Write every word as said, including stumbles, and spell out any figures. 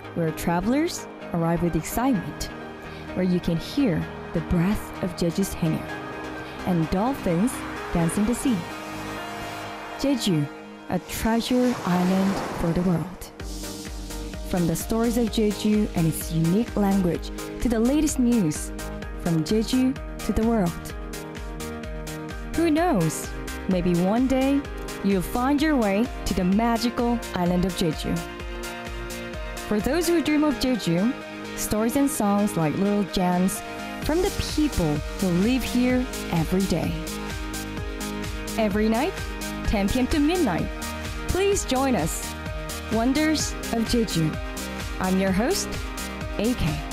where travelers arrive with excitement, where you can hear the breath of Jeju's hangar and dolphins dance in the sea. Jeju, a treasure island for the world. From the stories of Jeju and its unique language to the latest news, from Jeju to the world. Who knows? Maybe one day you'll find your way to the magical island of Jeju. For those who dream of Jeju, stories and songs like little gems from the people who live here every day. Every night, ten p m to midnight, please join us. Wonders of Jeju. I'm your host, A K.